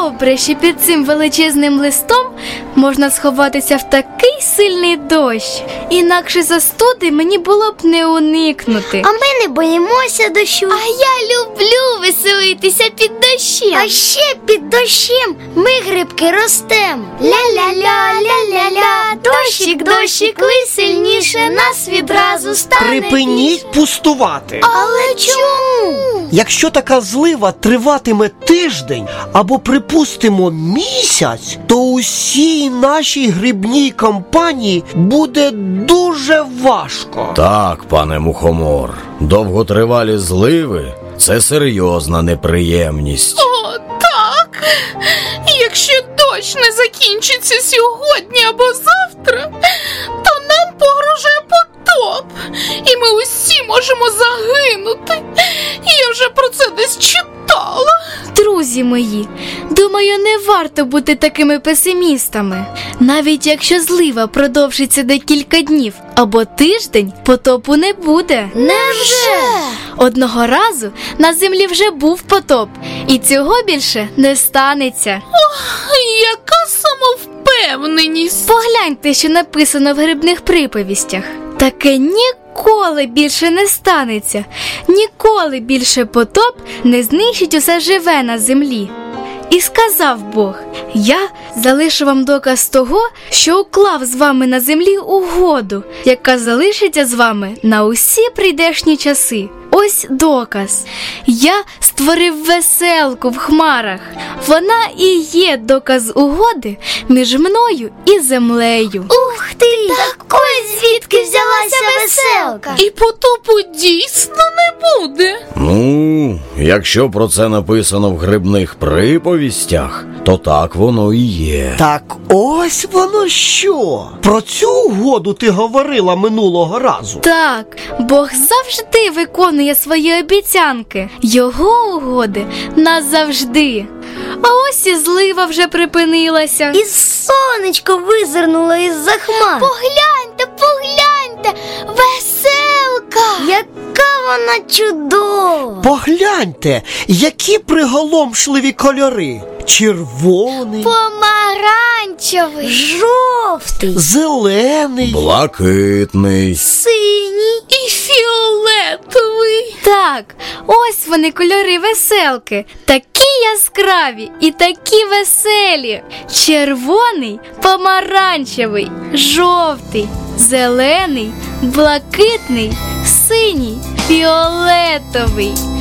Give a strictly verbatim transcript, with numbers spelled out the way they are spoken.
добре, що під цим величезним листом можна сховатися в такий сильний дощ. Інакше застуди мені було б не уникнути. А ми не боїмося дощу. А я люблю веселитися під дощем. А ще під дощем ми грибки ростем. Ля-ля-ля, ля-ля-ля, дощик, дощик, ли сильніше нас відразу стане. Припиніть пустувати. Але чому? Якщо така злива триватиме тиждень або, припустимо, місяць, то усій нашій грибній кампанії буде дуже важко. Так, пане Мухомор, довготривалі зливи – це серйозна неприємність. О, так! Якщо дощ не закінчиться сьогодні або завтра, то нам погрожує потоп, і ми усі можемо загинути. Я вже про це десь читала. Друзі мої, думаю, не варто бути такими песимістами. Навіть якщо злива продовжиться декілька днів або тиждень, потопу не буде. Невже? Одного разу на землі вже був потоп, і цього більше не станеться. Яка самовпевненість! Погляньте, що написано в грибних приповістях. Таке ніколи більше не станеться. Ніколи більше потоп не знищить усе живе на землі. І сказав Бог: я залишу вам доказ того, що уклав з вами на землі угоду, яка залишиться з вами на усі прийдешні часи. Ось доказ. Я створив веселку в хмарах. Вона і є доказ угоди між мною і землею. Ух ти! Так ось звідки взялася веселка. І потопу дійсно не буде. Ну, якщо про це написано в грибних приповістях, то так воно і є. Так ось воно що? Про цю угоду ти говорила минулого разу. Так, Бог завжди виконує свої обіцянки. Його угоди назавжди. А ось і злива вже припинилася. І сонечко визирнуло із-за хмар. Погляньте, погляньте, веселка! Яка вона чудова! Погляньте, які приголомшливі кольори. Червоний, Помаранчевий, Жовтий, зелений, Блакитний. синій і фіолетовий. Так, ось вони кольори веселки. Такі яскраві і такі веселі. Червоний, помаранчевий, жовтий, зелений, блакитний, синій, фіолетовий.